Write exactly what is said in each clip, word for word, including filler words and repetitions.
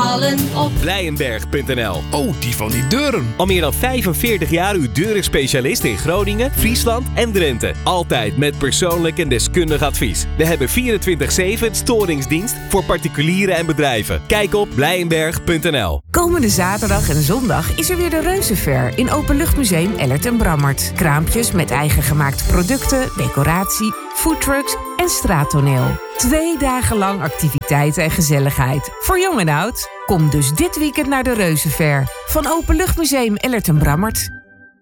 vallen op Blijenberg punt n l. Oh, die van die deuren. Al meer dan vijfenveertig jaar uw deurenspecialist in Groningen, Friesland en Drenthe. Altijd met persoonlijk en deskundig advies. We hebben vierentwintig zeven storingsdienst voor particulieren en bedrijven. Kijk op Blijenberg punt n l. Komende zaterdag en zondag is er weer de Reuzenfair in Openluchtmuseum Ellert en Brammert. Kraampjes met eigen gemaakte producten, decoratie, foodtrucks en straattoneel. Twee dagen lang activiteiten en gezelligheid. Voor jong en oud. Kom dus dit weekend naar de Reuzenfair van Openluchtmuseum Ellert en Brammert.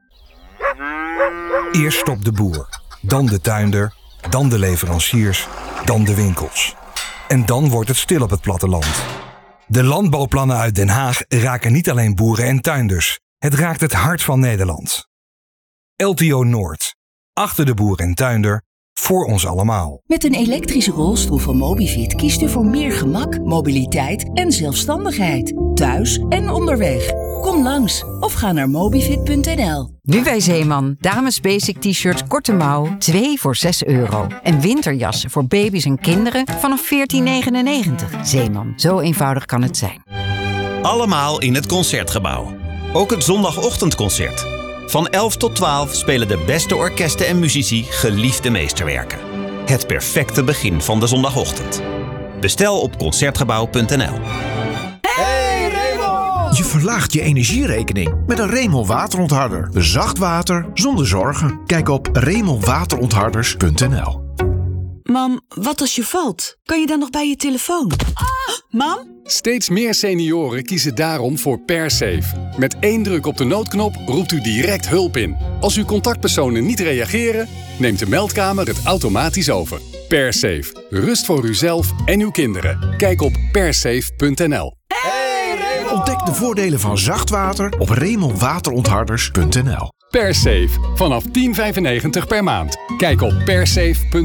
Eerst stopt de boer, dan de tuinder, dan de leveranciers, dan de winkels. En dan wordt het stil op het platteland. De landbouwplannen uit Den Haag raken niet alleen boeren en tuinders. Het raakt het hart van Nederland. L T O Noord. Achter de boer en tuinder. Voor ons allemaal. Met een elektrische rolstoel van Mobivit kiest u voor meer gemak, mobiliteit en zelfstandigheid. Thuis en onderweg. Kom langs of ga naar mobivit punt n l. Nu bij Zeeman. Dames basic t-shirts korte mouw, twee voor zes euro. En winterjassen voor baby's en kinderen vanaf veertien negenennegentig. Zeeman, zo eenvoudig kan het zijn. Allemaal in het Concertgebouw. Ook het zondagochtendconcert. Van elf tot twaalf spelen de beste orkesten en muzici geliefde meesterwerken. Het perfecte begin van de zondagochtend. Bestel op concertgebouw punt n l. Hey Raymond! Je verlaagt je energierekening met een Raymond waterontharder. Zacht water zonder zorgen. Kijk op raymond waterontharders punt n l. Mam, wat als je valt? Kan je dan nog bij je telefoon? Ah, mam? Steeds meer senioren kiezen daarom voor PerSafe. Met één druk op de noodknop roept u direct hulp in. Als uw contactpersonen niet reageren, neemt de meldkamer het automatisch over. PerSafe. Rust voor uzelf en uw kinderen. Kijk op persafe punt n l. Hey Raymond! Ontdek de voordelen van zacht water op raymond waterontharders punt n l. PerSafe. Vanaf tien vijfennegentig per maand. Kijk op persafe punt n l.